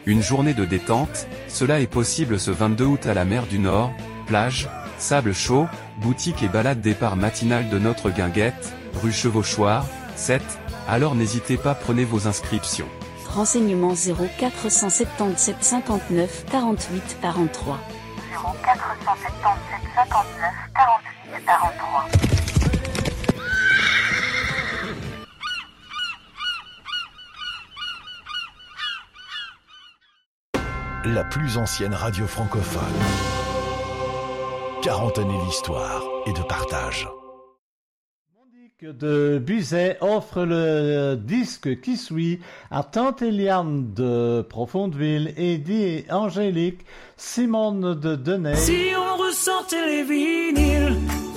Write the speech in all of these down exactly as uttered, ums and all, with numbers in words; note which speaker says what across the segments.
Speaker 1: Une journée de détente, cela est possible ce vingt-deux août à la mer du Nord, plage, sable chaud, boutique et balade départ matinal de notre guinguette, rue Chevauchoir, sept, alors n'hésitez pas, prenez vos inscriptions.
Speaker 2: Renseignements zéro quatre cent soixante-dix-sept cinquante-neuf quarante-huit quarante-trois.
Speaker 3: zéro quatre cent soixante-dix-sept cinquante-neuf quarante-huit quarante-trois.
Speaker 4: La plus ancienne radio francophone. quarante années d'histoire et de partage.
Speaker 5: Monique de Buzet offre le disque qui suit à Tante Eliane de Profondeville et dit Angélique, Simone de Denay.
Speaker 6: Si on ressortait les vinyles.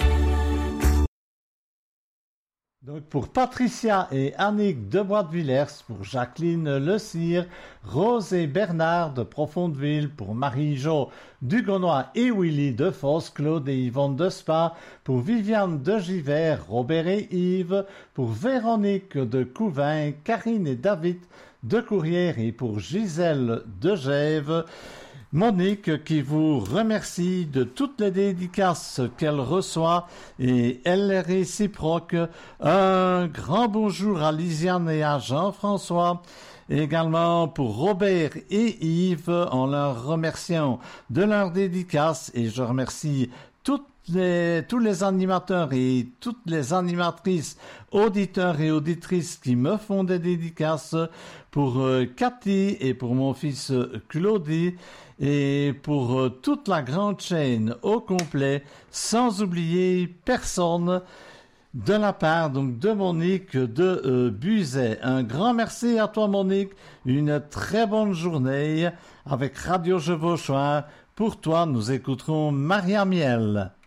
Speaker 5: Donc pour Patricia et Annick de Bois-de-Villers, pour Jacqueline Le Cire, Rose et Bernard de Profondeville, pour Marie-Jo Dugonois et Willy de Fosse, Claude et Yvonne de Spa, pour Viviane de Givert, Robert et Yves, pour Véronique de Couvin, Karine et David de Courrières et pour Gisèle de Gèves. Monique qui vous remercie de toutes les dédicaces qu'elle reçoit et elle est réciproque. Un grand bonjour à Lisiane et à Jean-François. Également pour Robert et Yves en leur remerciant de leur dédicace et je remercie toutes Les, tous les animateurs et toutes les animatrices, auditeurs et auditrices qui me font des dédicaces pour euh, Cathy et pour mon fils euh, Claudie et pour euh, toute la grande chaîne au complet, sans oublier personne de la part donc de Monique de euh, Buzet. Un grand merci à toi Monique, une très bonne journée avec Radio Chevauchoir. Pour toi, nous écouterons Maria Miel.